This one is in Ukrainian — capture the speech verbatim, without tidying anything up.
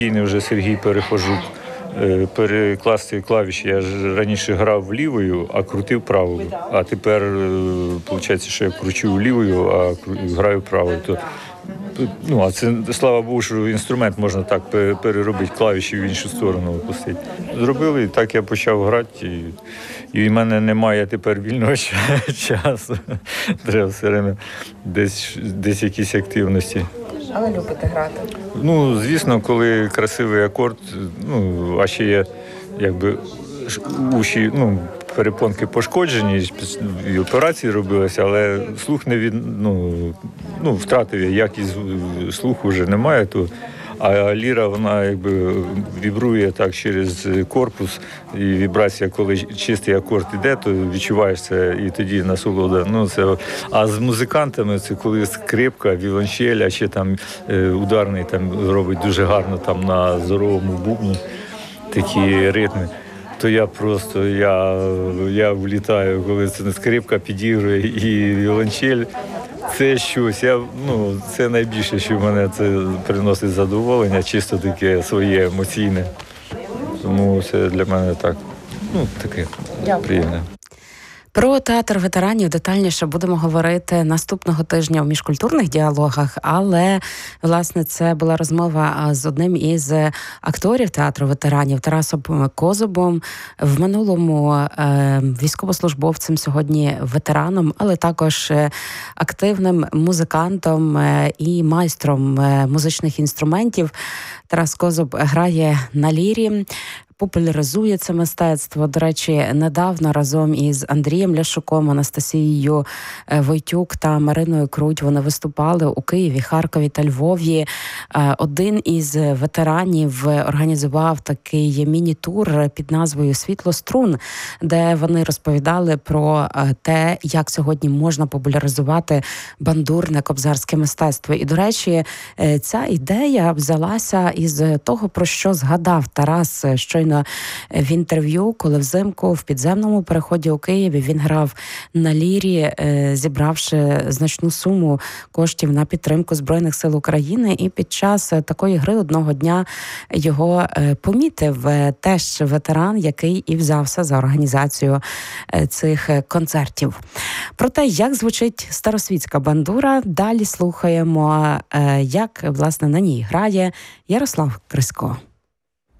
Вже Сергій Перехожук перекласти клавіші. Я ж раніше грав лівою, а крутив правою. А тепер виходить, що я кручу лівою, а граю правою. То, ну, а це, слава Богу, що інструмент можна так переробити, клавіші в іншу сторону опустити. Зробили, і так я почав грати. І, і в мене немає тепер вільного часу. Треба все время десь, десь якісь активності. Але любите грати? Ну, звісно, коли красивий акорд, ну, а ще є, якби, уші, ну, перепонки пошкоджені, і операції робилися, але слух не від, ну, ну, втратив я, якість слуху вже немає, то, а ліра, вона, якби, вібрує так через корпус, і вібрація, коли чистий акорд іде, то відчуваєш це, і тоді насолода. Ну, це, а з музикантами, це коли скрипка, віолончель, а ще там ударний там робить дуже гарно там на зоровому бубні такі ритми. То я просто, я, я влітаю, коли це скрипка підігрує і віолончель. Це щось, я, ну, це найбільше, що в мене це приносить задоволення, чисто таке своє емоційне. Тому це для мене так, ну, таке приємне. Про театр ветеранів детальніше будемо говорити наступного тижня у міжкультурних діалогах, але, власне, це була розмова з одним із акторів театру ветеранів Тарасом Козубом, в минулому е, військовослужбовцем, сьогодні ветераном, але також активним музикантом і майстром музичних інструментів. Тарас Козуб грає на лірі, популяризує це мистецтво. До речі, недавно разом із Андрієм Ляшуком, Анастасією Войтюк та Мариною Круть вони виступали у Києві, Харкові та Львові. Один із ветеранів організував такий міні-тур під назвою «Світло струн», де вони розповідали про те, як сьогодні можна популяризувати бандурне кобзарське мистецтво. І, до речі, ця ідея взялася із того, про що згадав Тарас щойно в інтерв'ю, коли взимку в підземному переході у Києві він грав на лірі, зібравши значну суму коштів на підтримку Збройних сил України. І під час такої гри одного дня його помітив теж ветеран, який і взявся за організацію цих концертів. Про те, як звучить старосвітська бандура, далі слухаємо, як, власне, на ній грає Ярослав Крисько.